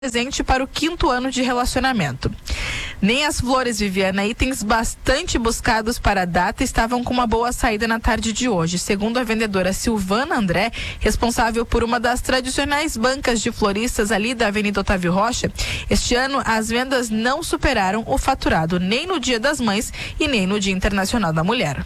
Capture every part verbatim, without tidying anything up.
presente para o quinto ano de relacionamento. Nem as flores, Viviana, itens bastante buscados para a data, estavam com uma boa saída na tarde de hoje. Segundo a vendedora Silvana André, responsável por uma das tradicionais bancas de floristas ali da Avenida Otávio Rocha, este ano as vendas não superaram o faturado nem no Dia das Mães e nem no Dia Internacional da Mulher.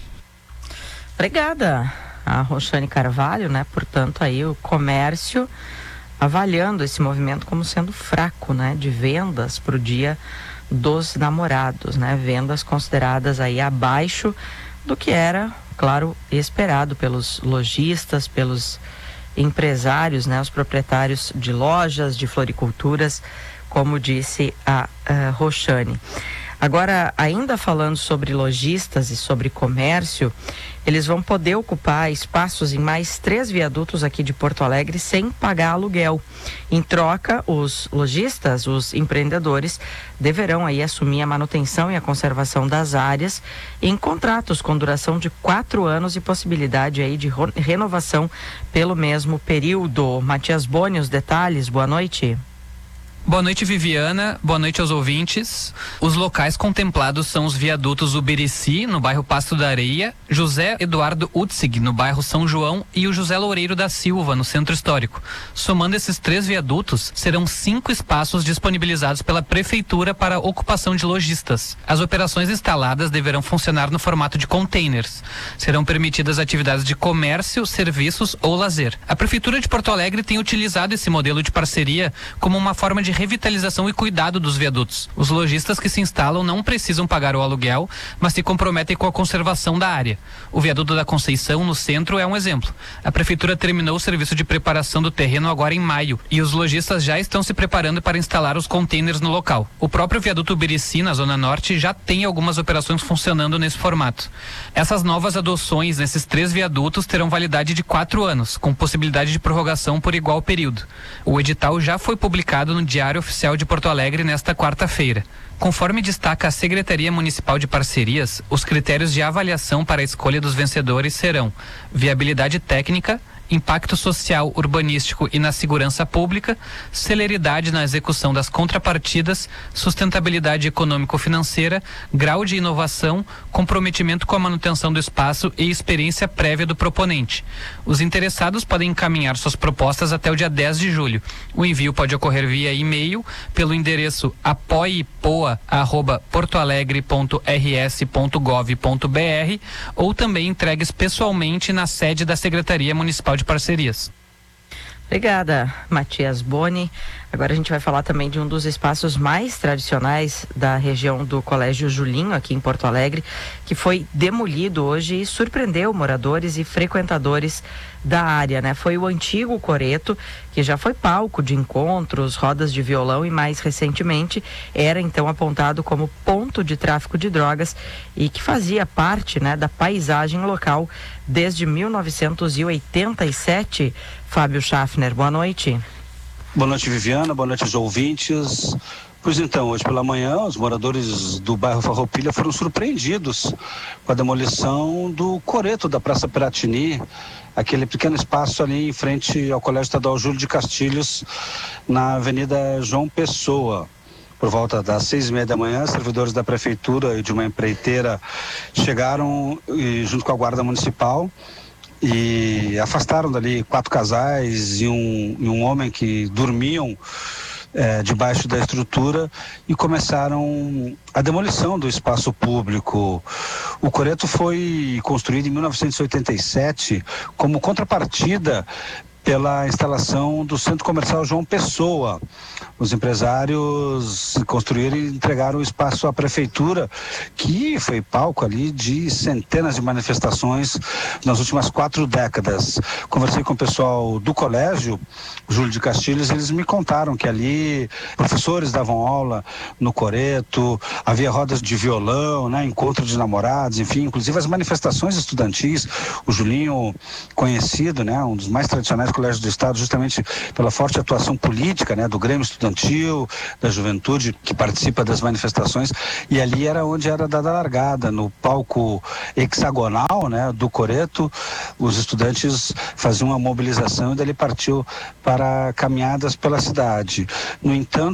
Obrigada a Roxane Carvalho, né? Portanto, aí o comércio avaliando esse movimento como sendo fraco, né? De vendas para o Dia dos Namorados, né? Vendas consideradas aí abaixo do que era, claro, esperado pelos lojistas, pelos empresários, né? Os proprietários de lojas, de floriculturas, como disse a, a Roxane. Agora, ainda falando sobre lojistas e sobre comércio, eles vão poder ocupar espaços em mais três viadutos aqui de Porto Alegre sem pagar aluguel. Em troca, os lojistas, os empreendedores, deverão aí assumir a manutenção e a conservação das áreas em contratos com duração de quatro anos e possibilidade aí de renovação pelo mesmo período. Matias Boni, os detalhes, boa noite. Boa noite, Viviana. Boa noite aos ouvintes. Os locais contemplados são os viadutos Uberici, no bairro Pasto da Areia, José Eduardo Utzig, no bairro São João, e o José Loureiro da Silva, no Centro Histórico. Somando esses três viadutos, serão cinco espaços disponibilizados pela Prefeitura para ocupação de lojistas. As operações instaladas deverão funcionar no formato de containers. Serão permitidas atividades de comércio, serviços ou lazer. A Prefeitura de Porto Alegre tem utilizado esse modelo de parceria como uma forma de revitalização e cuidado dos viadutos. Os lojistas que se instalam não precisam pagar o aluguel, mas se comprometem com a conservação da área. O viaduto da Conceição, no centro, é um exemplo. A prefeitura terminou o serviço de preparação do terreno agora em maio e os lojistas já estão se preparando para instalar os containers no local. O próprio viaduto Uberici, na Zona Norte, já tem algumas operações funcionando nesse formato. Essas novas adoções nesses três viadutos terão validade de quatro anos, com possibilidade de prorrogação por igual período. O edital já foi publicado no Diário Oficial de Porto Alegre nesta quarta-feira. Conforme destaca a Secretaria Municipal de Parcerias, os critérios de avaliação para a escolha dos vencedores serão viabilidade técnica, impacto social, urbanístico e na segurança pública, celeridade na execução das contrapartidas, sustentabilidade econômico-financeira, grau de inovação, comprometimento com a manutenção do espaço e experiência prévia do proponente. Os interessados podem encaminhar suas propostas até o dia dez de julho. O envio pode ocorrer via e-mail pelo endereço apoiepoa arroba portoalegre ponto r s ponto gov ponto b r ou também entregues pessoalmente na sede da Secretaria Municipal de Parcerias. Obrigada, Matias Boni. Agora a gente vai falar também de um dos espaços mais tradicionais da região do Colégio Julinho, aqui em Porto Alegre, que foi demolido hoje e surpreendeu moradores e frequentadores da área, né? Foi o antigo Coreto, que já foi palco de encontros, rodas de violão e mais recentemente era então apontado como ponto de tráfico de drogas e que fazia parte, né, da paisagem local desde mil novecentos e oitenta e sete. Fábio Schaffner, boa noite. Boa noite, Viviana, boa noite aos ouvintes. Pois então, hoje pela manhã, os moradores do bairro Farroupilha foram surpreendidos com a demolição do Coreto da Praça Piratini, aquele pequeno espaço ali em frente ao Colégio Estadual Júlio de Castilhos, na Avenida João Pessoa. Por volta das seis e meia da manhã, servidores da prefeitura e de uma empreiteira chegaram e, junto com a guarda municipal, e afastaram dali quatro casais e um, e um homem que dormiam é, debaixo da estrutura e começaram a demolição do espaço público. O Coreto foi construído em mil novecentos e oitenta e sete como contrapartida pela instalação do Centro Comercial João Pessoa. Os empresários construíram e entregaram o espaço à prefeitura, que foi palco ali de centenas de manifestações nas últimas quatro décadas. Conversei com o pessoal do colégio Júlio de Castilhos, eles me contaram que ali professores davam aula no Coreto, havia rodas de violão, né, encontro de namorados, enfim, inclusive as manifestações estudantis. O Julinho, conhecido, né, um dos mais tradicionais colégios do estado, justamente pela forte atuação política, né, do Grêmio Estudantil estudantil, da juventude que participa das manifestações, e ali era onde era dada a largada, no palco hexagonal, né, do coreto. Os estudantes faziam uma mobilização e dali partiu para caminhadas pela cidade. No entanto,